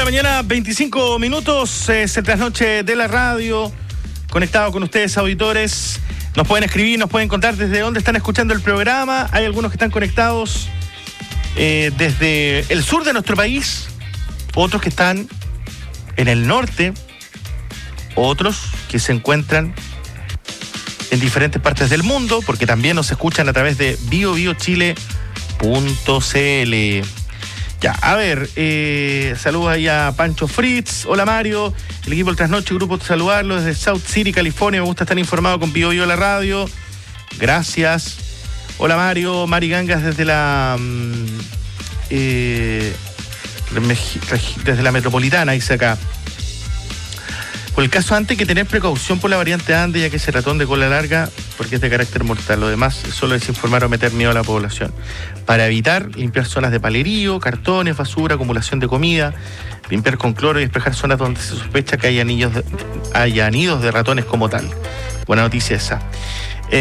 la mañana, 25 minutos, es el trasnoche de la radio, conectado con ustedes, auditores. Nos pueden escribir, nos pueden contar desde dónde están escuchando el programa. Hay algunos que están conectados desde el sur de nuestro país, otros que están en el norte, otros que se encuentran en diferentes partes del mundo, porque también nos escuchan a través de biobiochile.cl. Ya, a ver, saludos ahí a Pancho Fritz. Hola Mario, el equipo del Trasnoche, grupo de saludarlo desde South City, California. Me gusta estar informado con Bio Bio la radio. Gracias. Hola Mario, Mari Gangas desde la metropolitana, dice acá. Por el caso antes hay que tener precaución por la variante Ande, ya que ese ratón de cola larga, porque es de carácter mortal. Lo demás solo es informar o meter miedo a la población. Para evitar, limpiar zonas de palerío, cartones, basura, acumulación de comida, limpiar con cloro y despejar zonas donde se sospecha que haya nidos de ratones como tal. Buena noticia esa.